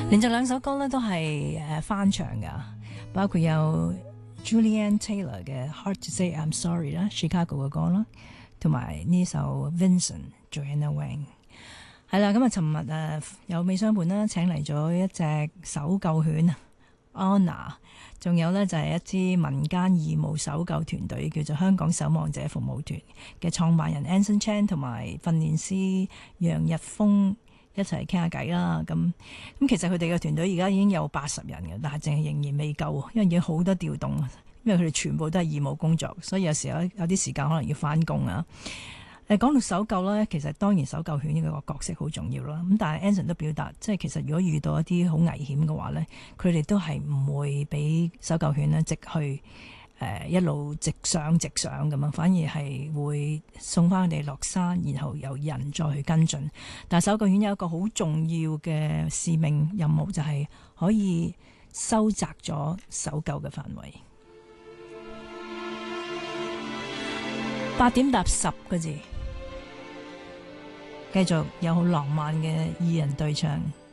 連續兩首歌咧都係翻唱噶，包括有 Julian Taylor 嘅 Hard to Say I'm Sorry 啦 ，Chicago 嘅歌啦，同埋呢首 Vincent Joanna Wang 係啦。咁啊，尋日有美商盤啦，請嚟咗一隻搜救犬 Anna， 仲有呢就係一支民間義務搜救團隊叫做香港守望者服務團嘅創辦人 Anson Chan 同埋訓練師楊日峰一齊傾下偈啦。咁其實佢哋嘅團隊而家已經有80人嘅，但係淨係仍然未夠，因為已經好多調動，因為佢哋全部都係義務工作，所以有時候有啲時間可能要翻工啊。講到搜救呢，其實當然搜救犬呢個角色好重要啦。咁但係 Anson 都表達，即係其實如果遇到一啲好危險嘅話呢，佢哋都係唔會俾搜救犬呢直去一路直上咁樣，反而係會送翻佢哋落山，然後由人再去跟進。但係搜救犬有一個好重要嘅使命任務，就係可以收窄咗搜救嘅範圍。8點搭10個字，繼續有好浪漫嘅二人對唱。